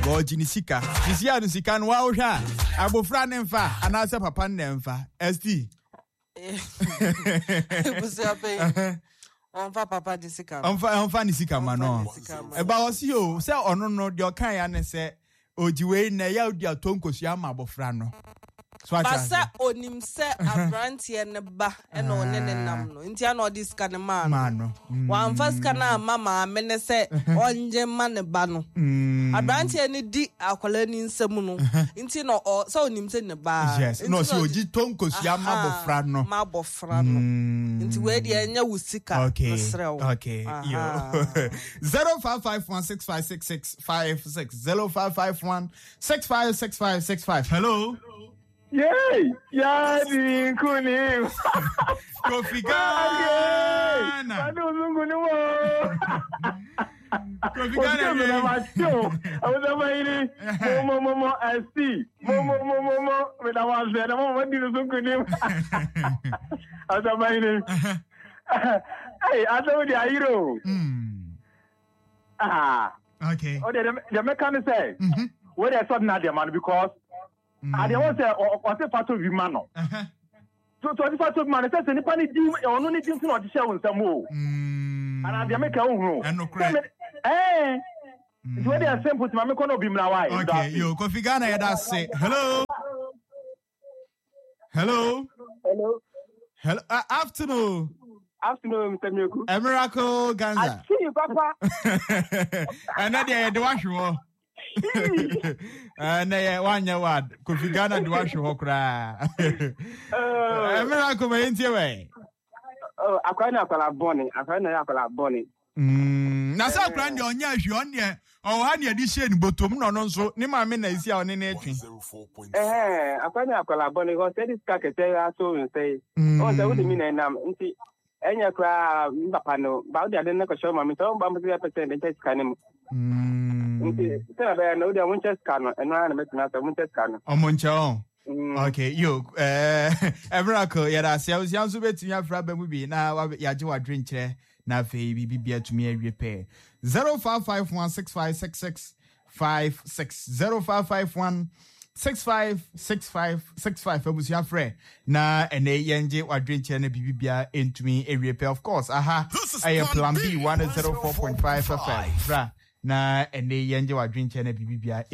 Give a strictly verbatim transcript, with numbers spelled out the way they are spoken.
go jinisika disia no sika no wa wo hwa abofra ne mfa anase papa ne mfa st busi ape onfa papa disika onfa onfa ni sika ma no e ba wo si o se ono no de okan ya ne se ojiwe na ya odi atonkosu ama abofra no Basa onim se abrantie ne ba e no ne ne nam no nti ana odi sika ne ma no wan fa sika na mama me ne se onje ma ne ba no abrantie ne di akwala ni nsam no nti no se onim se ne ba yes no se oji tonkosu ama abofra no ma abofra no nti we di enya wusika no okay yo zero five five one six five six six five six zero five five one six five six five six five hello. Yay! Yadi kuni. Kofi Ghana. Anu zungu ni wo. Kofi Ghana ni. Awuza maini. Mo mo mo S T. Mo mo mo mo mo. Meda waze na mo wadi zungu ni. Awuza maini. Hey, asa wudi ayiro. Hmm. Ah. Okay. Oh, the the mechanic say. Mhm. Where they said na the man because I dey want say o say part of man no. So so this part of man say say nipa ni di ono ni di no di share nsam o. Mm. And I dey make uhuru. Eh. It's very simple to me kono bi mra why. Okay, yo Kofi Ghana ya da say. Hello. Hello. Hello. Hello. Uh, afternoon. Afternoon, Mister Miracle. A miracle Ganza. I see you, Papa. And that dey do wash wo. Uh, na one year word. Kofi Ghana do wash wo kra. Uh, miracle me ntie we. Oh, akwa na akwala boni, akwa na akwala boni. Mm, na sa kra ndi onya hwe on ye. O ha ne adi hye ni botom no no nso. Ni ma me na isi a one na atwi. Eh, akwa na akwala boni go say this ka kete aso nsei. Oh, say we dey mean na nti enya kra mbapa no, ba odi ade na ko show ma me to ba mo three percent nte sika ne mu. Mm. Nti tell ba na odi a won chest scan no, eno na me tena so won chest scan no. Omonche on. Okay, yo, eh, miracle, ya da se us yanzu betimi afra ba mu bi na ya je wadre nkire na fe bi bibia tumi awie pe. zero five five one six five six six five six zero five five one six five six five six five abusi afre na ene yenje wadre nkire na bibia entumi awie pe. Of course, aha, I plan B one oh four point five F M. Bra na ene yenje wadre nkire na bibia